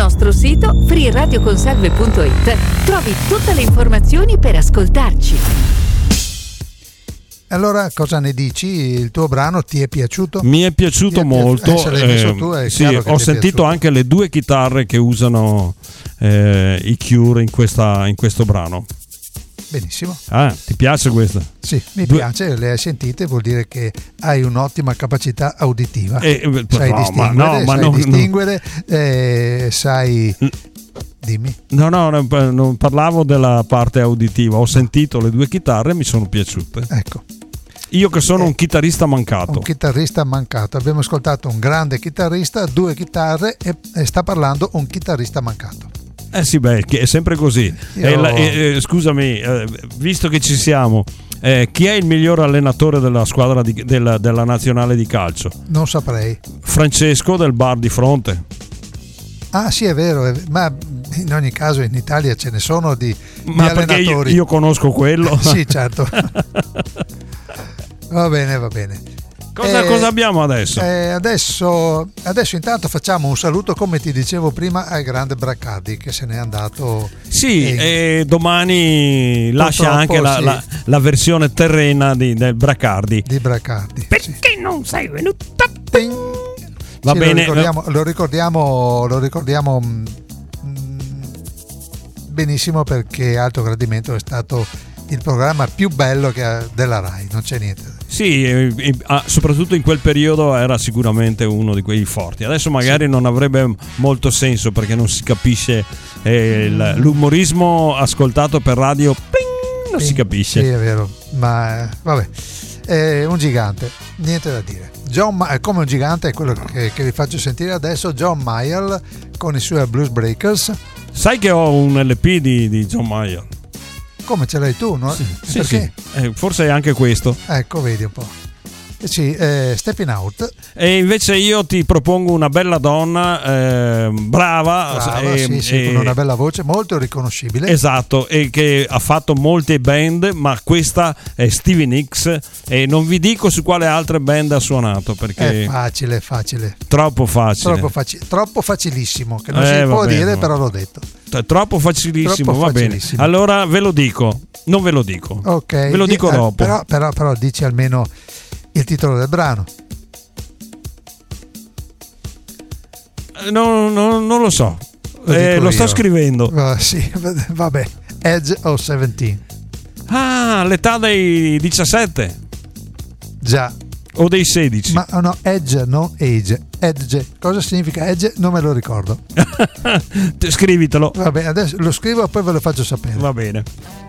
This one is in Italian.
nostro sito freeradioconsalve.it trovi tutte le informazioni per ascoltarci. Allora, cosa ne dici? Il tuo brano ti è piaciuto? Mi è piaciuto molto. Se l'hai messo tu, è sì, chiaro che ho ti è sentito piaciuto. anche le 2 chitarre che usano i Cure in questo brano. Benissimo. Ah, ti piace questa? Sì, mi piace, le hai sentite, vuol dire che hai un'ottima capacità auditiva. Sai distinguere, sai. Dimmi. No, non parlavo della parte auditiva, ho sentito le 2 chitarre e mi sono piaciute. Ecco. Io che sono un chitarrista mancato. Un chitarrista mancato. Abbiamo ascoltato un grande chitarrista, 2 chitarre e sta parlando un chitarrista mancato. Sì, è sempre così. Scusami, visto che ci siamo, chi è il miglior allenatore della squadra della nazionale di calcio? Non saprei. Francesco del bar di fronte. Ah sì, è vero, ma in ogni caso in Italia ce ne sono di allenatori. Perché io conosco quello. Sì, certo. Va bene. Cosa abbiamo adesso? Adesso intanto facciamo un saluto, come ti dicevo prima, al grande Bracardi che se n'è andato. Sì, e domani lascia anche la versione terrena del Bracardi. Di Bracardi. Perché non sei venuto? Va sì, bene. Lo ricordiamo benissimo, perché Alto Gradimento è stato il programma più bello della Rai, non c'è niente. Sì, soprattutto in quel periodo era sicuramente uno di quei forti. Adesso magari non avrebbe molto senso, perché non si capisce l'umorismo ascoltato per radio, non si capisce. Sì, è vero, ma vabbè, è un gigante, niente da dire. Come un gigante è quello che vi faccio sentire adesso, John Mayall con i suoi Blues Breakers. Sai che ho un LP di John Mayall? Come, ce l'hai tu, no? Sì, perché? Sì. Forse è anche questo. Ecco, vedi un po'. Sì, Stepping Out. E invece io ti propongo una bella donna, brava sì, con una bella voce, molto riconoscibile. Esatto, e che ha fatto molte band, ma questa è Stevie Nicks, e non vi dico su quale altre band ha suonato, perché è facile. Troppo facile. Troppo facilissimo, che non si può dire, però l'ho detto. Troppo facilissimo, va bene. Allora ve lo dico, non ve lo dico. Ok. Ve lo dico dopo. Però dici almeno il titolo del brano. Non lo so. Lo sto scrivendo. Sì, vabbè. Edge of 17. Ah, l'età dei 17. Già. O dei 16. Ma no, Edge, non Age. Edge. Cosa significa Edge? Non me lo ricordo. Scrivitelo. Va bene, adesso lo scrivo e poi ve lo faccio sapere. Va bene.